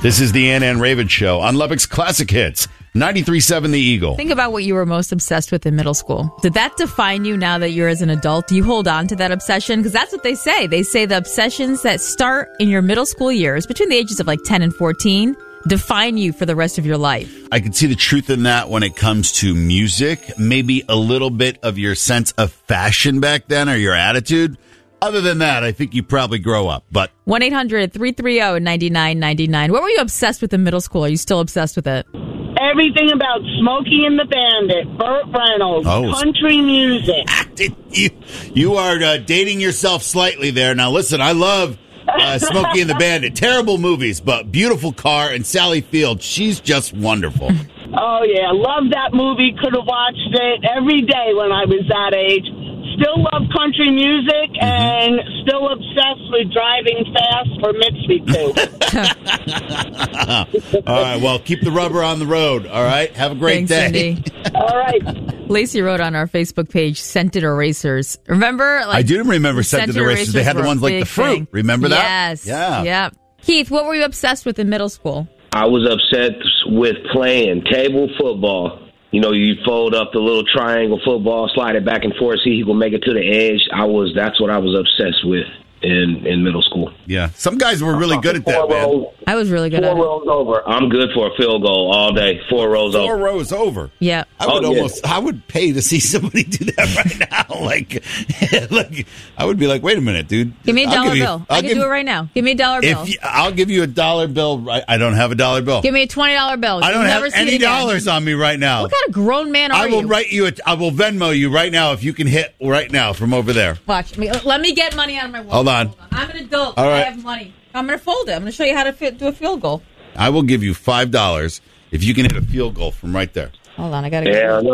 This is the Ann and Raven Show on Lubbock's Classic Hits, 93.7 The Eagle. Think about what you were most obsessed with in middle school. Did that define you now that you're as an adult? Do you hold on to that obsession? Because that's what they say. They say the obsessions that start in your middle school years, between the ages of like 10 and 14, define you for the rest of your life. I can see the truth in that when it comes to music. Maybe a little bit of your sense of fashion back then or your attitude. Other than that, I think you probably grow up. But 1-800-330-9999. What were you obsessed with in middle school? Are you still obsessed with it? Everything about Smokey and the Bandit, Burt Reynolds, country music. You are dating yourself slightly there. Now, listen, I love Smokey and the Bandit. Terrible movies, but beautiful car. And Sally Field, she's just wonderful. Oh, yeah. Love that movie. Could have watched it every day when I was that age. Still love country music and still obsessed with driving fast for Mitzi, too. All right, well, keep the rubber on the road, all right? Have a great day. Cindy. All right. Lacey wrote on our Facebook page, scented erasers. Remember? I do remember scented erasers. They had the ones like the fruit. Thing. Remember that? Yes. Yeah. Yep. Keith, what were you obsessed with in middle school? I was obsessed with playing table football. You know, you fold up the little triangle football, slide it back and forth, see who can make it to the edge. That's what I was obsessed with in middle school. Yeah. Some guys were really good at that, man. I was really good at it. 4 rows over. I'm good for a field goal all day. 4 rows over. 4 rows over. Yeah. I would pay to see somebody do that right now. like, I would be like, wait a minute, dude. Give me a dollar bill. I can do it right now. Give me a dollar bill. I'll give you a $1 bill. I don't have a $1 bill. Give me a $20 bill. I don't have any dollars on me right now. What kind of grown man are you? I will Venmo you right now if you can hit right now from over there. Watch me. Let me get money out of my wallet. Hold on. I'm an adult. All right. I have money. I'm going to fold it. I'm going to show you how to do a field goal. I will give you $5 if you can hit a field goal from right there. Hold on. I got to get it.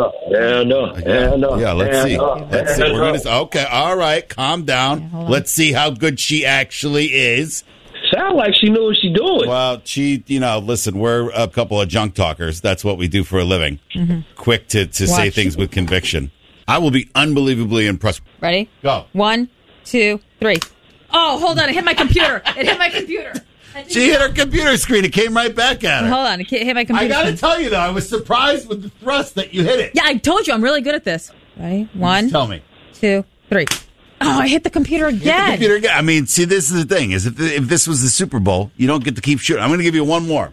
Yeah, let's see. Let's see. We're gonna. Okay. All right. Calm down. Yeah, let's see how good she actually is. Sound like she knew what she's doing. Well, listen, we're a couple of junk talkers. That's what we do for a living. Mm-hmm. Quick to say things with conviction. I will be unbelievably impressed. Ready? Go. 1, 2, 3. Oh, hold on. It hit my computer. She hit her computer screen. It came right back at her. Hold on. It hit my computer I got to tell you, though, I was surprised with the thrust that you hit it. Yeah, I told you. I'm really good at this. Ready? 1, tell me. 2, 3. Oh, I hit the computer again. I mean, see, this is the thing. Is if this was the Super Bowl, you don't get to keep shooting. I'm going to give you one more.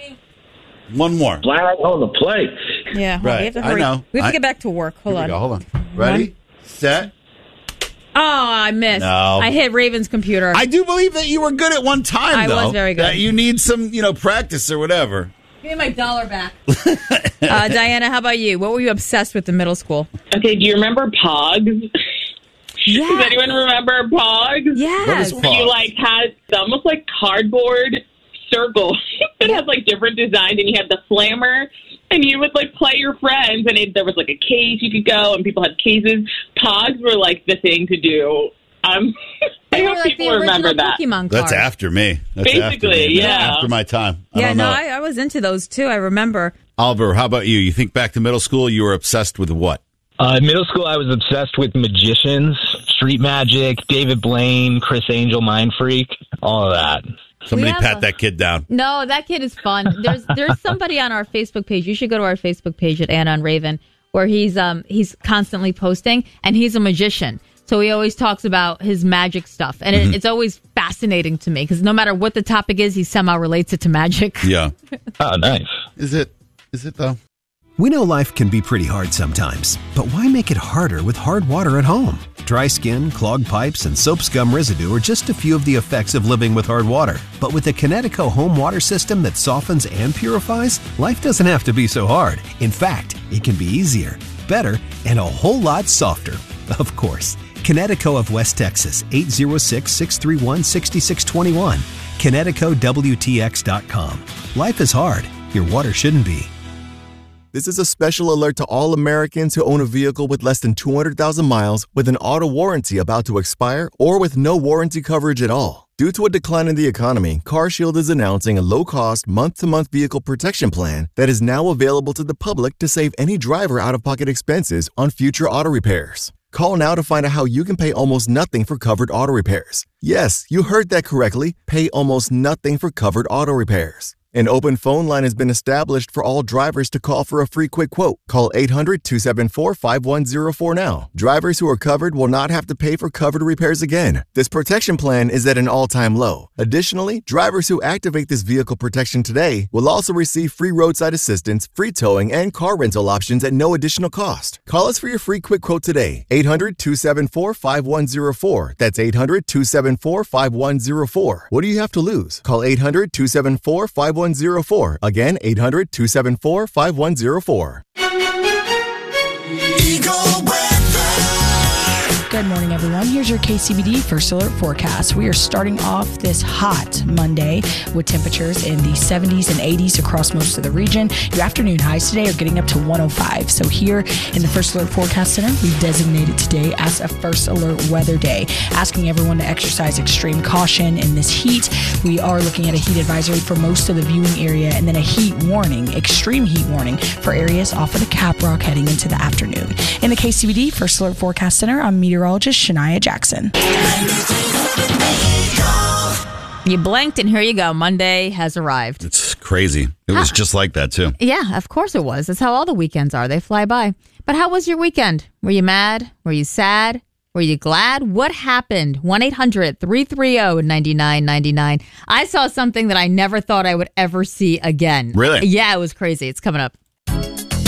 One more. Flag on the play. Yeah. Right. We have to hurry. I know. We have to get back to work. Hold on. Hold on. Ready? Set. Oh, I missed. No. I hit Raven's computer. I do believe that you were good at one time, I was very good. That you need some, practice or whatever. Give me my $1 back. Diana, how about you? What were you obsessed with in middle school? Okay, do you remember Pogs? Yeah. Does anyone remember Pogs? Yes. What Where is you Pogs? had almost like cardboard circles that had different designs, and you had the slammer, and you would play your friends, and there was a cage you could go, and people had cases. Pogs were the thing to do. I hope people remember that. Pokemon cards. That's after me. That's basically, yeah. After my time. I was into those too. I remember. Oliver, how about you? You think back to middle school, you were obsessed with what? In middle school, I was obsessed with magicians, street magic, David Blaine, Chris Angel, Mind Freak, all of that. Somebody pat that kid down. No, that kid is fun. There's somebody on our Facebook page. You should go to our Facebook page at Anna and Raven, where he's constantly posting, and he's a magician. So he always talks about his magic stuff, and it's always fascinating to me because no matter what the topic is, he somehow relates it to magic. Yeah. Oh, nice. Is it though? We know life can be pretty hard sometimes, but why make it harder with hard water at home? Dry skin, clogged pipes, and soap scum residue are just a few of the effects of living with hard water. But with the Connecticut home water system that softens and purifies, life doesn't have to be so hard. In fact, it can be easier, better, and a whole lot softer. Of course. Connecticut of West Texas, 806-631-6621. ConnecticutWTX.com. Life is hard. Your water shouldn't be. This is a special alert to all Americans who own a vehicle with less than 200,000 miles with an auto warranty about to expire or with no warranty coverage at all. Due to a decline in the economy, CarShield is announcing a low-cost, month-to-month vehicle protection plan that is now available to the public to save any driver out-of-pocket expenses on future auto repairs. Call now to find out how you can pay almost nothing for covered auto repairs. Yes, you heard that correctly. Pay almost nothing for covered auto repairs. An open phone line has been established for all drivers to call for a free quick quote. Call 800-274-5104 now. Drivers who are covered will not have to pay for covered repairs again. This protection plan is at an all-time low. Additionally, drivers who activate this vehicle protection today will also receive free roadside assistance, free towing, and car rental options at no additional cost. Call us for your free quick quote today. 800-274-5104. That's 800-274-5104. What do you have to lose? Call 800-274-5104. Again, 800-274-5104. Good morning, everyone. Here's your KCBD First Alert forecast. We are starting off this hot Monday with temperatures in the 70s and 80s across most of the region. Your afternoon highs today are getting up to 105. So here in the First Alert Forecast Center, we've designated today as a First Alert weather day, asking everyone to exercise extreme caution in this heat. We are looking at a heat advisory for most of the viewing area and then a heat warning, extreme heat warning for areas off of the Cap Rock heading into the afternoon. In the KCBD First Alert Forecast Center, I'm meteorologist Shania Jackson. You blinked and here you go. Monday has arrived. It's crazy. It was just like that, too. Yeah, of course it was. That's how all the weekends are. They fly by. But how was your weekend? Were you mad? Were you sad? Were you glad? What happened? 1-800-330-9999. I saw something that I never thought I would ever see again. Really? Yeah, it was crazy. It's coming up.